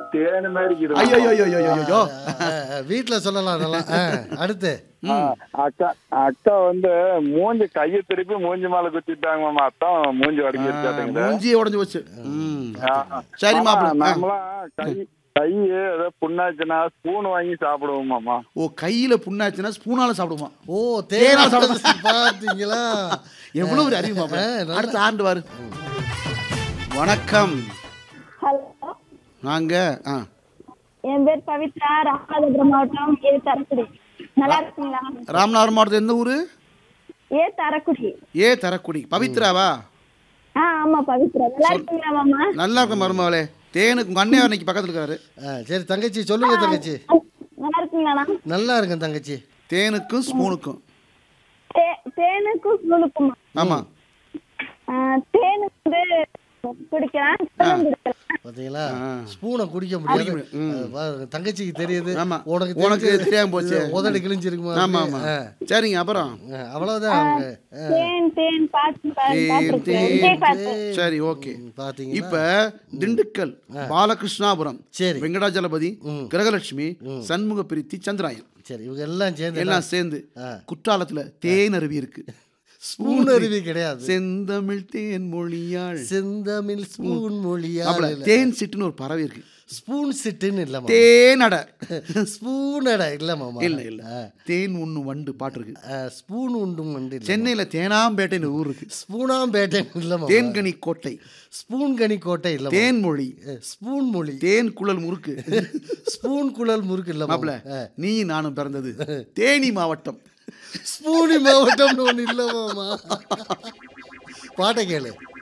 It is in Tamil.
தேனு மாதிரி இருக்குது. ஐயோ ஐயோ ஐயோ ஐயோ வீட்டுல சொல்லலாம் அதெல்லாம். அடுத்து அக்கா அக்கா வந்து மூஞ்சி கையை திருப்பி மூஞ்சி மேல குத்திட்டாங்க மாமா. அத்தான் மூஞ்சி உடஞ்சிருச்சாட்டுங்க. மூஞ்சியே உடஞ்சு போச்சு. சரி மாப்பிள்ள, நம்மளாம் கை ஏதோ புண்ணாச்சுன்னா ஸ்பூன் வாங்கி சாப்பிடுவோம் மாமா. ஓ கையில புண்ணாச்சுன்னா ஸ்பூனால சாப்பிடுமா? ஓ தேனா சாப்பிடுறது பாத்தீங்களா? எவ்வளவு ஒரு அறிவு மாப்பிள்ள. அடுத்த ஆண்டு வாரு. வணக்கம். ஹலோ, நாங்க என் பேர் பவித்ரா, ராமநாதபுரம் மாவட்டம் ஏ தரக்குடி. நல்லா இருக்கீங்களா? ராமநாதபுரம் மாவட்டத்தில் எந்த ஊரு? ஏ தரக்குடி. ஏ தரக்குடி. பவித்ராவா? ஆமா பவித்ரா. நல்லா இருக்கீங்களா மாமா? நல்லா இருக்க மருமகளே. தேனுக்கு உங்க அண்ணன் அன்னைக்கு பக்கத்துல இருக்காரு. சரி தங்கச்சி சொல்லுங்க தங்கச்சி. நல்லா இருக்கீங்களா? நல்லா இருக்கேன் தங்கச்சி. தேனுக்கும் ஸ்பூனுக்கும். தேனுக்கும் ஸ்பூனுக்கும். ஆமா. தேனு வந்து குடிக்கலாம், பாத்தீங்களா? ஸ்பூனை குடிக்க முடியாது. தங்கச்சிக்கு தெரியுது, உனக்கு தெரியாம போச்சு. உதடு கிழிஞ்சிருக்குமா? ஆமா ஆமா. சரிங்க, அப்புறம் அவ்வளவுதான். சரி, ஓகே. இப்ப திண்டுக்கல், பாலகிருஷ்ணாபுரம், சரி, வெங்கடாஜலபதி, கிரகலட்சுமி, சண்முக பிரித்தி, சந்திராயன், சரி, இவங்க எல்லாம் சேர்ந்து குற்றாலத்துல தேன் அருவி இருக்கு. ஸ்பூன் அருவி கிடையாது. செந்தமிழ் தேன் மொழியாள். செந்தமிழ் ஸ்பூன் மொழியாள். தேன் சிட்டுன்னு ஒரு பறவை இருக்கு. ஸ்பூன் சிட்டுன்னு இல்ல, தேனடை. ஸ்பூன் அடை இல்ல மாமா. இல்ல இல்ல, தேன் உண்ணும் வண்டு பாட்டு இருக்கு. ஸ்பூன் உண்டும் வண்டு. சென்னையில தேனாம்பேட்டைன்னு ஊர் இருக்கு. ஸ்பூனாம்பேட்டை இல்ல மாமா. தேன்கனி கோட்டை. ஸ்பூன் கனி கோட்டை இல்ல. தேன் மொழி. ஸ்பூன் மொழி. தேன் குழல் முறுக்கு. ஸ்பூன் குழல் முறுக்கு இல்ல மாப்ள. நீ நானும் பிறந்தது தேனி மாவட்டம். ஸ்பூனி மாவட்டம்னு ஒண்ணு இல்ல மாமா. பாட்டை கேளு.